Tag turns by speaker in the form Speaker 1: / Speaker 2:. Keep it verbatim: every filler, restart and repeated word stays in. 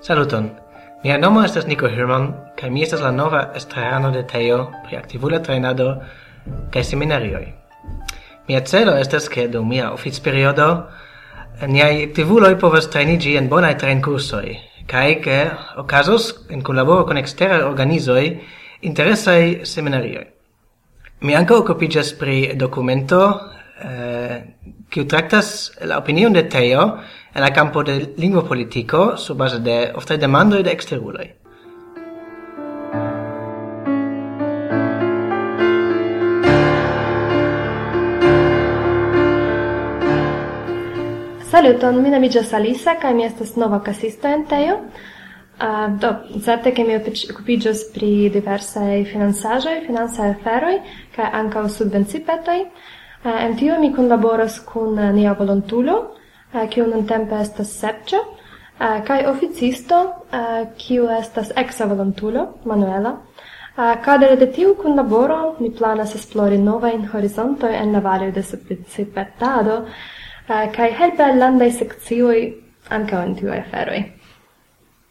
Speaker 1: Saluton. Mia nomo estas Nico Hirman, kaj mi estas la nova estrarano de Teo pri aktivula trejnado kaj seminarioj. Mia celo estas ke dum mia oficperiodo niaj aktivuloj povas trejniĝi en bonaj trejnkursoj, kaj ke okazos en kunlaboro kun eksteraj organizoj interesaj seminarioj. Mi ankaŭ okupiĝas pri dokumento eh, kiu traktas la opinion de Teo en la campo de lingvopolitiko sur base de oftaj demandoj de eksteruloj.
Speaker 2: Saluton, mi nomiĝas Alisa kaj mi estas nova kasisto en Teo. Uh, do, certe ke mi okupiĝos pri diversaj financaĵoj, financaj aferoj kaj ankaŭ subvenci-petoj. Uh, en tio mi kunlaboras kun uh, nia volontulo, uh, kiu nuntempe estas Sergio, uh, kaj oficisto, uh, kiu estas eksa volontulo, Manuela. Uh, kadre de tiu kunlaboro mi planas esplori novajn horizontojn en la valo de subvenci-petado, uh, kaj helpe al landaj sekcioj ankaŭ en tiuj aferoj.